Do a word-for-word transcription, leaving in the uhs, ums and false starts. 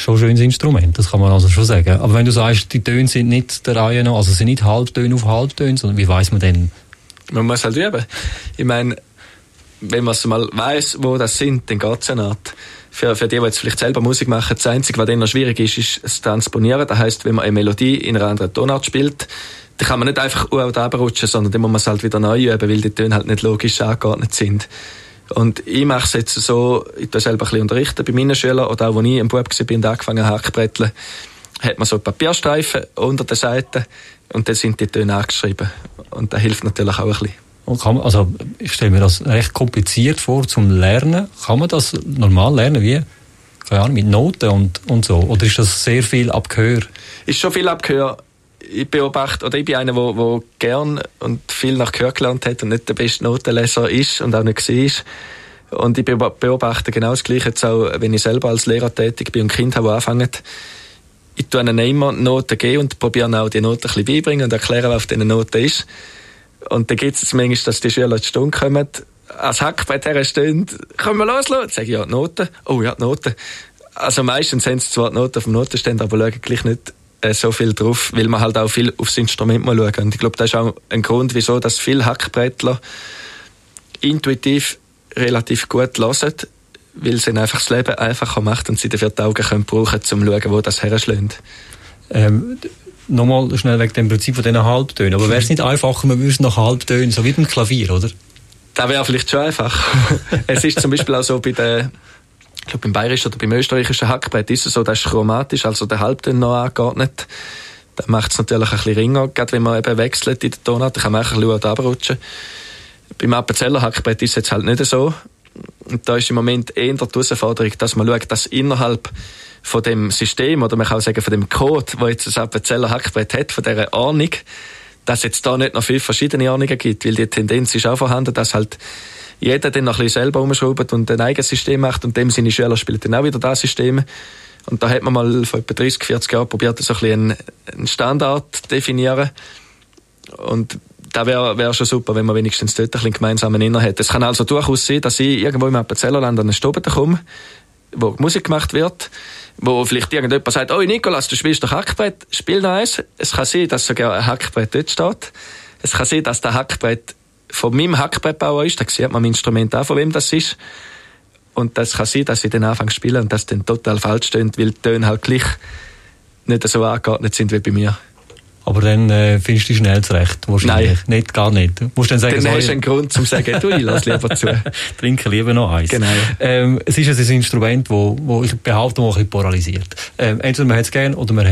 schon ein schönes Instrument, das kann man also schon sagen. Aber wenn du sagst, die Töne sind nicht der Reihe noch, also sind nicht Halbtöne auf Halbtöne, sondern wie weiss man denn? Man muss halt üben. Ich meine, wenn man es mal weiss, wo das sind, dann geht es ja nicht. Für, für die, die jetzt vielleicht selber Musik machen, das Einzige, was dann noch schwierig ist, ist das Transponieren. Das heisst, wenn man eine Melodie in einer anderen Tonart spielt, dann kann man nicht einfach auf und runter rutschen, sondern dann muss man es halt wieder neu üben, weil die Töne halt nicht logisch angeordnet sind. Und ich mache es jetzt so, ich tue selber ein bisschen unterrichten bei meinen Schülern, oder auch, als ich ein Bub war und angefangen habe, Hackbretteln, hat man so Papierstreifen unter der Seite und dann sind die Töne angeschrieben. Und das hilft natürlich auch ein bisschen. Und kann man, also ich stelle mir das recht kompliziert vor zum Lernen. Kann man das normal lernen, wie? Keine Ahnung, mit Noten und, und so? Oder ist das sehr viel Abgehör? Ist schon viel Abgehör. Ich beobachte, oder ich bin einer, der, der gern und viel nach Gehör gelernt hat und nicht der beste Notenleser ist und auch nicht war. Und ich beobachte genau das Gleiche jetzt auch, wenn ich selber als Lehrer tätig bin und Kinder habe, die anfangen. Ich tue ihnen immer Noten geben und probiere auch die Noten ein bisschen beibringen und erklären, was auf diesen Noten ist. Und dann gibt es manchmal, dass die Schüler in die Stunde kommen, als Hackbrett herstehen, können wir loslassen? Sage ich, ja, die Noten. Oh ja, die Noten. Also meistens haben sie zwar die Noten auf dem Notenständer, aber schauen gleich nicht äh, so viel drauf, weil man halt auch viel aufs Instrument mal schauen. Und ich glaube, das ist auch ein Grund, wieso dass viele Hackbrettler intuitiv relativ gut hören, weil sie einfach das Leben einfacher macht und sie dafür die Augen können brauchen, um zu schauen, wo das herschlägt. Ähm, Nochmal schnell wegen dem Prinzip von diesen Halbtönen. Aber wäre es nicht einfacher, man würde es nach Halbtönen, so wie beim Klavier, oder? Das wäre vielleicht schon einfach. Es ist zum Beispiel auch so bei den, ich glaube beim bayerischen oder beim österreichischen Hackbrett ist es so, das ist chromatisch, also der Halbton noch angeordnet. Das macht es natürlich ein bisschen ringer, gerade wenn man eben wechselt in der Tonart, dann kann man auch ein bisschen runterrutschen. Beim Appenzeller Hackbrett ist es jetzt halt nicht so. Und da ist im Moment eher die Herausforderung, dass man schaut, dass innerhalb von dem System, oder man kann auch sagen von dem Code, wo jetzt das Appenzeller Hackbrett hat, von dieser Ordnung, dass es jetzt da nicht noch viele verschiedene Ordnungen gibt, weil die Tendenz ist auch vorhanden, dass halt jeder dann noch ein bisschen selber umschraubt und ein eigenes System macht und dem seine Schüler spielen dann auch wieder das System. Und da hat man mal vor etwa dreißig, vierzig Jahren probiert, so ein bisschen einen Standard zu definieren. Und das wäre wär schon super, wenn man wenigstens dort ein bisschen gemeinsamen Nenner hat. Es kann also durchaus sein, dass ich irgendwo im Appenzellerland an einen Stoben komme, wo Musik gemacht wird, wo vielleicht irgendjemand sagt, oh Nikolas, du spielst doch Hackbrett, spiel noch eins. Es kann sein, dass sogar ein Hackbrett dort steht. Es kann sein, dass der Hackbrett von meinem Hackbrettbauer ist, da sieht man am Instrument auch, von wem das ist. Und das kann sein, dass ich den Anfang spiele und das dann total falsch stimmt, weil die Töne halt gleich nicht so angeordnet sind wie bei mir. Aber dann äh, findest du dich schnell zurecht, wahrscheinlich. Nein. Nicht, gar nicht. Du musst dann sagen, dann so, hast du einen Grund, um zu sagen, du, ich lass lieber zu. Trinke lieber noch eins. Genau. Ähm, es ist ein Instrument, das wo, wo ich behaupte, das ein bisschen polarisiert. Ähm, entweder man hat es gern oder man